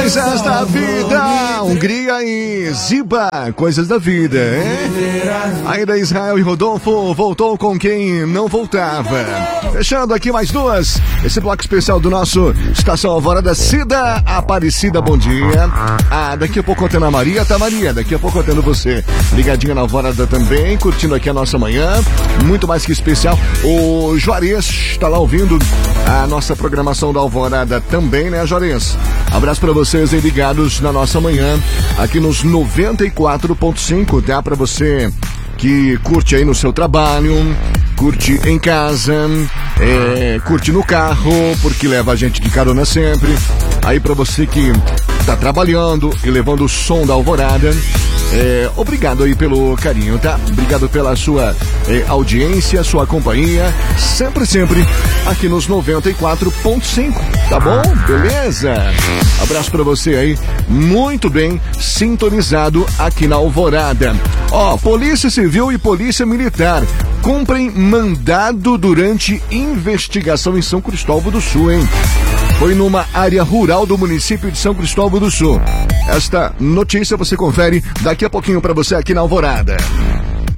Coisas da vida, Hungria e Ziba, coisas da vida, hein? Ainda Israel e Rodolfo voltou com quem não voltava. Fechando aqui mais duas, esse bloco especial do nosso Estação Alvorada. Cida Aparecida, bom dia. Daqui a pouco contando a Maria, tá Maria, daqui a pouco contando você. Ligadinha na Alvorada também, curtindo aqui a nossa manhã, muito mais que especial. O Juarez tá lá ouvindo a nossa programação da Alvorada também, né, Juarez? Abraço pra vocês aí ligados na nossa manhã, aqui nos 94.5, tá? Pra você que curte aí no seu trabalho, curte em casa, curte no carro, porque leva a gente de carona sempre. Aí pra você que tá trabalhando e levando o som da Alvorada, obrigado aí pelo carinho, tá? Obrigado pela sua audiência, sua companhia, sempre aqui nos 94.5, tá bom? Beleza? Abraço pra você aí, muito bem sintonizado aqui na Alvorada. Polícia Civil e Polícia Militar cumprem mandado durante investigação em São Cristóvão do Sul, hein? Foi numa área rural do município de São Cristóvão do Sul. Esta notícia você confere daqui a pouquinho pra você aqui na Alvorada.